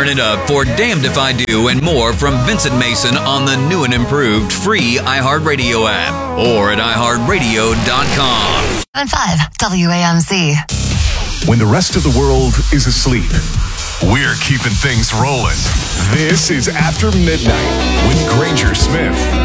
Turn it up for Damned If I Do and more from Vincent Mason on the new and improved free iHeartRadio app or at iHeartRadio.com. 5 WAMC. When the rest of the world is asleep, we're keeping things rolling. This is After Midnight with Granger Smith.